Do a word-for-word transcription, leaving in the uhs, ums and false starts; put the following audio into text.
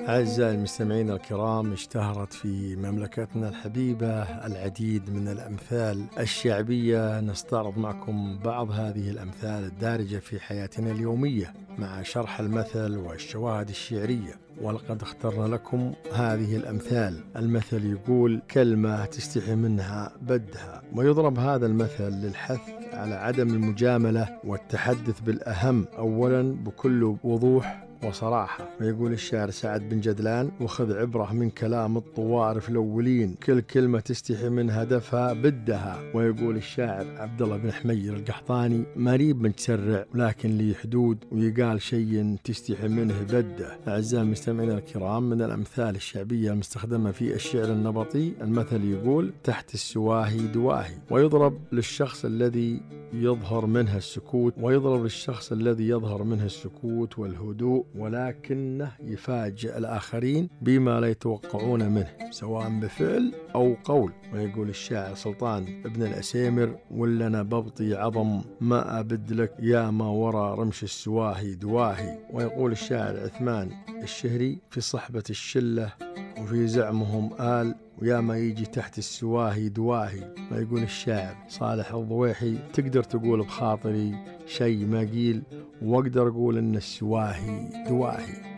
أعزائي المستمعين الكرام، اشتهرت في مملكتنا الحبيبة العديد من الأمثال الشعبية. نستعرض معكم بعض هذه الأمثال الدارجة في حياتنا اليومية مع شرح المثل والشواهد الشعرية، ولقد اخترنا لكم هذه الأمثال. المثل يقول: كلمة تستحي منها بدها. ويضرب هذا المثل للحث على عدم المجاملة والتحدث بالأهم أولا بكل وضوح وصراحة. ويقول الشاعر سعد بن جدلان: وخذ عبرة من كلام الطوارف الأولين، كل كلمة تستحي من هدفها بدها. ويقول الشاعر عبد الله بن حمير القحطاني: مريب من تسرع لكن لي حدود، ويقال شيء تستحي منه بده. أعزائي المستمعين الكرام، من الأمثال الشعبية المستخدمة في الشعر النبطي المثل يقول: تحت السواهي دواهي. ويضرب للشخص الذي يظهر منه السكوت ويضرب للشخص الذي يظهر منه السكوت والهدوء، ولكنه يفاجئ الآخرين بما لا يتوقعون منه سواء بفعل أو قول. ويقول الشاعر سلطان ابن الأسيمر: ولنا ببطي عظم ما أبد لك، يا ما ورى رمش السواهي دواهي. ويقول الشاعر عثمان الشهري: في صحبة الشلة وفي زعمهم آل، ويا ما يجي تحت السواهي دواهي. ويقول الشاعر صالح الضويحي: تقدر تقول بخاطري شيء ما قيل، واقدر اقول ان السواهي دواهي.